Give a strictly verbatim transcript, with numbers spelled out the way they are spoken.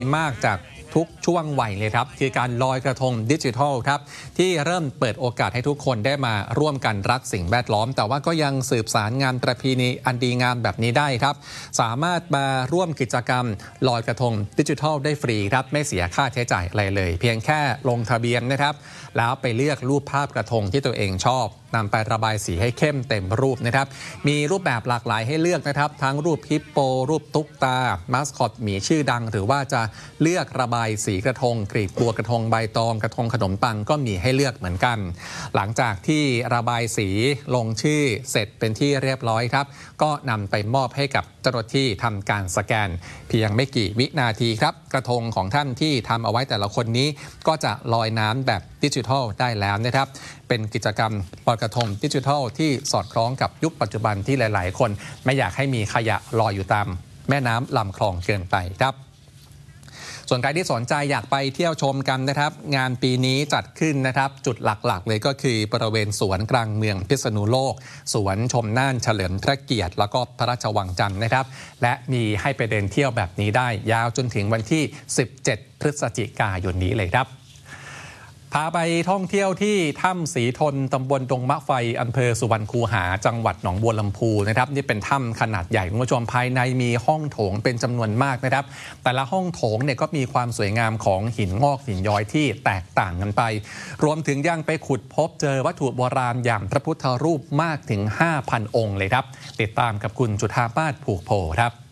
มากจากทุกช่วงวัยเลยครับคือการลอยกระทงดิจิทัลครับที่เริ่มเปิดโอกาสให้ทุกคนได้มาร่วมกันรักสิ่งแวดล้อมแต่ว่าก็ยังสืบสารงานประเพณีอันดีงามแบบนี้ได้ครับสามารถมาร่วมกิจกรรมลอยกระทงดิจิทัลได้ฟรีครับไม่เสียค่าใช้จ่ายอะไรเลยเพียงแค่ลงทะเบียนนะครับแล้วไปเลือกรูปภาพกระทงที่ตัวเองชอบนำไประบายสีให้เข้มเต็มรูปนะครับมีรูปแบบหลากหลายให้เลือกนะครับทั้งรูปฮิปโปรูปตุ๊กตามาสคอตหมีชื่อดังหรือว่าจะเลือกระบายสีกระทงกรีบบัวกระทงใบตองกระทงขนมปังก็มีให้เลือกเหมือนกันหลังจากที่ระบายสีลงชื่อเสร็จเป็นที่เรียบร้อยครับก็นำไปมอบให้กับเจ้าหน้าที่ทำการสแกนเพียงไม่กี่วินาทีครับกระทงของท่านที่ทำเอาไว้แต่ละคนนี้ก็จะลอยน้ำแบบดิจิทัลได้แล้วนะครับเป็นกิจกรรมลอยกระทงดิจิทัลที่สอดคล้องกับยุคปัจจุบันที่หลายๆคนไม่อยากให้มีขยะลอยอยู่ตามแม่น้ำลำคลองเกินไปครับส่วนใครที่สนใจอยากไปเที่ยวชมกันนะครับงานปีนี้จัดขึ้นนะครับจุดหลักๆเลยก็คือบริเวณสวนกลางเมืองพิษณุโลกสวนชมน่านเฉลิมพระเกียรติแล้วก็พระราชวังจันทร์นะครับและมีให้ไปเดินเที่ยวแบบนี้ได้ยาวจนถึงวันที่สิบเจ็ดพฤศจิกายนนี้เลยครับพาไปท่องเที่ยวที่ถ้ำศรีทนตำบลดงมะไฟอำเภอสุวรรณคูหาจังหวัดหนองบัวลำพูนะครับนี่เป็นถ้ำขนาดใหญ่คุณผู้ชมภายในมีห้องโถงเป็นจำนวนมากนะครับแต่ละห้องโถงเนี่ยก็มีความสวยงามของหินงอกหินย้อยที่แตกต่างกันไปรวมถึงยังไปขุดพบเจอวัตถุโบราณอย่างพระพุทธรูปมากถึง ห้าพัน องค์เลยครับติดตามกับคุณจุฑามาศผูกโพครับ